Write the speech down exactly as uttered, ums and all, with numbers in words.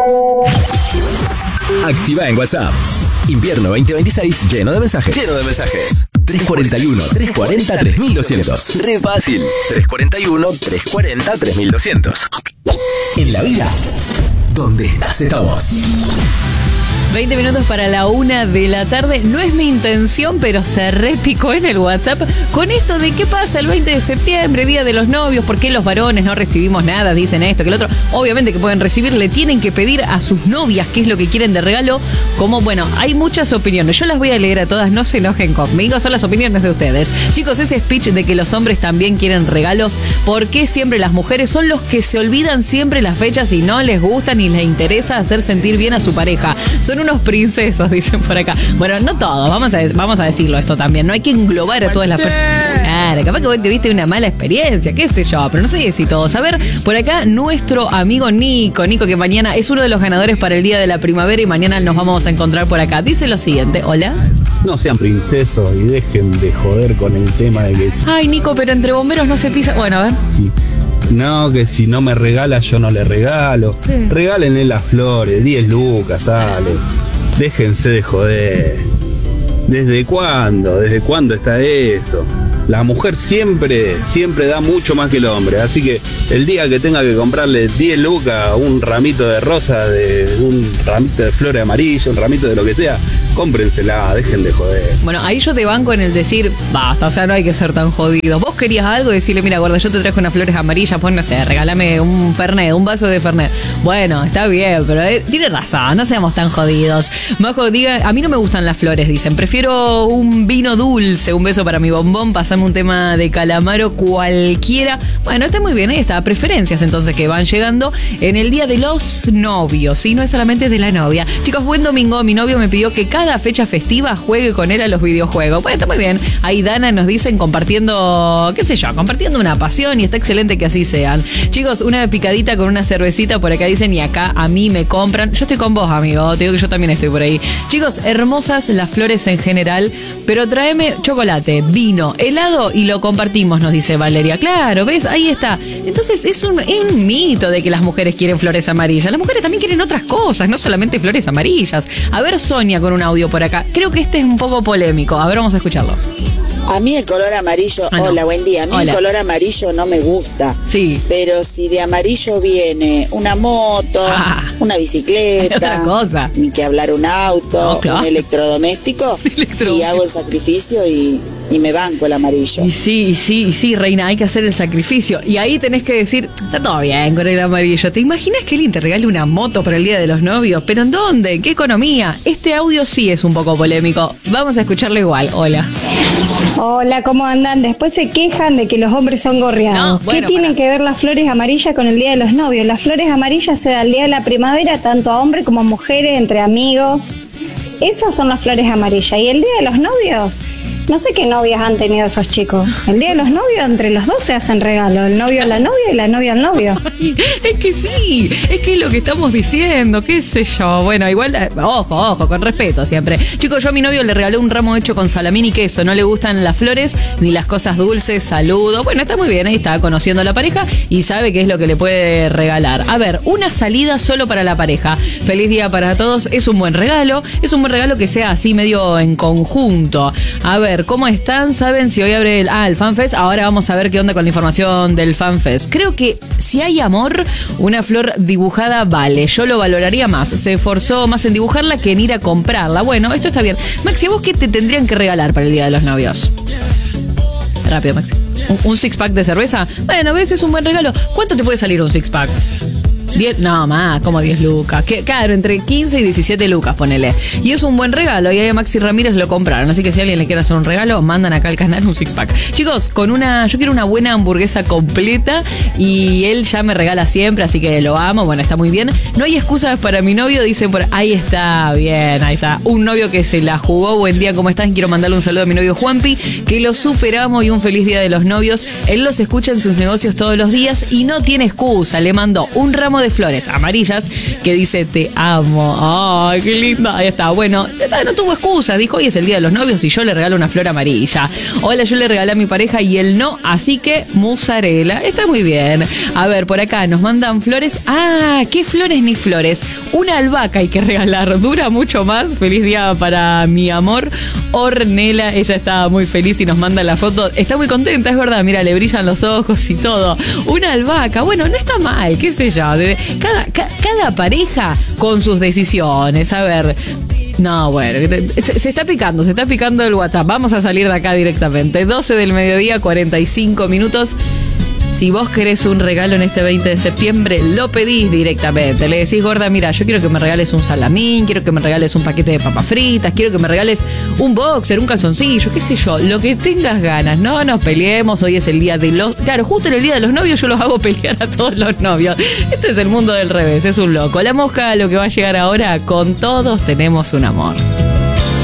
Activa en WhatsApp. Invierno veinte veintiséis lleno de mensajes. Lleno de mensajes. tres cuarenta y uno, tres cuarenta, tres mil doscientos. Re fácil. tres cuarenta y uno, tres cuarenta, tres mil doscientos. En la vida, donde estás estamos. veinte minutos para la una de la tarde. No es mi intención, pero se repicó en el WhatsApp con esto de qué pasa el veinte de septiembre, día de los novios, por qué los varones no recibimos nada, dicen esto, que el otro. Obviamente que pueden recibir, le tienen que pedir a sus novias qué es lo que quieren de regalo. Como, bueno, hay muchas opiniones. Yo las voy a leer a todas, no se enojen conmigo, son las opiniones de ustedes. Chicos, ese speech de que los hombres también quieren regalos, ¿por qué siempre las mujeres son los que se olvidan siempre las fechas y no les gusta ni les interesa hacer sentir bien a su pareja? Son unos princesos, dicen por acá. Bueno, no todos, vamos a, vamos a decirlo esto también. No hay que englobar a todas las personas. Claro, capaz que vos te viste una mala experiencia, qué sé yo, pero no sé si todos. A ver, por acá nuestro amigo Nico, Nico que mañana es uno de los ganadores para el Día de la Primavera y mañana nos vamos a encontrar por acá. Dice lo siguiente, hola. No sean princesos y dejen de joder con el tema de que... Ay, Nico, pero entre bomberos no se pisa... Bueno, a ver. Sí. No, que si no me regala, yo no le regalo. Sí. Regálenle las flores, diez lucas, sale. Déjense de joder. ¿Desde cuándo? ¿Desde cuándo está eso? La mujer siempre, siempre da mucho más que el hombre. Así que el día que tenga que comprarle diez lucas, un ramito de rosa, de un ramito de flores amarillo, un ramito de lo que sea, cómprensela, dejen de joder. Bueno, ahí yo te banco en el decir, basta, o sea, no hay que ser tan jodidos. Vos querías algo y decirle, mira, gorda, yo te traje unas flores amarillas, pues no sé, regálame un Fernet, un vaso de Fernet. Bueno, está bien, pero eh, tiene razón, no seamos tan jodidos. Majo, diga, a mí no me gustan las flores, dicen, prefiero un vino dulce, un beso para mi bombón, pasame un tema de Calamaro cualquiera. Bueno, está muy bien, ahí está, preferencias entonces que van llegando en el día de los novios, y no es solamente de la novia. Chicos, buen domingo, mi novio me pidió que cada fecha festiva juegue con él a los videojuegos. Bueno, está muy bien. Ahí Dana nos dicen compartiendo, qué sé yo, compartiendo una pasión y está excelente que así sean. Chicos, una picadita con una cervecita por acá dicen y acá a mí me compran. Yo estoy con vos, amigo. Te digo que yo también estoy por ahí. Chicos, hermosas las flores en general, pero tráeme chocolate, vino, helado y lo compartimos, nos dice Valeria. Claro, ¿ves? Ahí está. Entonces es un, es un mito de que las mujeres quieren flores amarillas. Las mujeres también quieren otras cosas, no solamente flores amarillas. A ver, Sonia con un audio por acá. Creo que este es un poco polémico. A ver, vamos a escucharlo. A mí el color amarillo, ah, no. Hola, buen día. A mí Hola. El color amarillo no me gusta. Sí. Pero si de amarillo viene una moto, ah, una bicicleta, otra cosa. Ni que hablar un auto, no, claro. Un electrodoméstico, y hago el sacrificio y, y me banco el amarillo. Y sí, y sí, y sí, reina, hay que hacer el sacrificio. Y ahí tenés que decir, está todo bien con el amarillo. ¿Te imaginas que alguien te regale una moto para el Día de los Novios? ¿Pero en dónde? ¿En qué economía? Este audio sí es un poco polémico. Vamos a escucharlo igual. Hola. Hola, ¿cómo andan? Después se quejan de que los hombres son gorreados. No, bueno, ¿qué tienen para... que ver las flores amarillas con el Día de los Novios? Las flores amarillas se dan el Día de la Primavera tanto a hombres como a mujeres, entre amigos. Esas son las flores amarillas. ¿Y el Día de los Novios? No sé qué novias han tenido esos chicos. El Día de los Novios, entre los dos se hacen regalos. El novio a la novia y la novia al novio. Ay, es que sí, es que es lo que estamos diciendo, qué sé yo. Bueno, igual, ojo, ojo, con respeto siempre. Chicos, yo a mi novio le regalé un ramo hecho con salamín y queso. No le gustan las flores ni las cosas dulces, saludo. Bueno, está muy bien, ahí está conociendo a la pareja y sabe qué es lo que le puede regalar. A ver, una salida solo para la pareja. Feliz día para todos, es un buen regalo. Es un buen regalo que sea así medio en conjunto. A ver, ¿cómo están? ¿Saben si hoy abre el, ah, el FanFest? Ahora vamos a ver qué onda con la información del FanFest. Creo que si hay amor, una flor dibujada vale. Yo lo valoraría más. Se esforzó más en dibujarla que en ir a comprarla. Bueno, esto está bien. Maxi, ¿a vos qué te tendrían que regalar para el Día de los Novios? Rápido, Maxi. ¿Un, un six pack de cerveza? Bueno, ¿ves? Es un buen regalo. ¿Cuánto te puede salir un six pack? diez, no, más, como diez lucas. Que, claro, entre quince y diecisiete lucas, ponele. Y es un buen regalo. Y ahí a Maxi Ramírez lo compraron. Así que si alguien le quiere hacer un regalo, mandan acá al canal un six pack. Chicos, con una, yo quiero una buena hamburguesa completa. Y él ya me regala siempre, así que lo amo. Bueno, está muy bien. No hay excusas para mi novio, dicen por ahí está, bien, ahí está. Un novio que se la jugó. Buen día, ¿cómo están? Quiero mandarle un saludo a mi novio Juanpi, que lo superamos y un feliz día de los novios. Él los escucha en sus negocios todos los días y no tiene excusa. Le mandó un ramo de de flores amarillas que dice te amo. Ay, qué linda. Ahí está. Bueno, no tuvo excusas. Dijo, hoy es el día de los novios y yo le regalo una flor amarilla. Hola, yo le regalé a mi pareja y él no, así que mozzarella. Está muy bien. A ver, por acá nos mandan flores. Ah, ¿qué flores ni flores? Una albahaca hay que regalar. Dura mucho más. Feliz día para mi amor. Ornella, ella está muy feliz y nos manda la foto. Está muy contenta, es verdad. Mira, le brillan los ojos y todo. Una albahaca. Bueno, no está mal, qué sé yo. Cada, cada, cada pareja con sus decisiones. A ver. No, bueno, se, se está picando, se está picando el WhatsApp. Vamos a salir de acá directamente. doce del mediodía, cuarenta y cinco minutos. Si vos querés un regalo en este veinte de septiembre, lo pedís directamente. Le decís, gorda, mira, yo quiero que me regales un salamín, quiero que me regales un paquete de papas fritas, quiero que me regales un boxer, un calzoncillo, qué sé yo, lo que tengas ganas. No nos peleemos, hoy es el día de los... Claro, justo en el día de los novios yo los hago pelear a todos los novios. Este es el mundo del revés, es un loco. La Mosca, lo que va a llegar ahora, con todos tenemos un amor.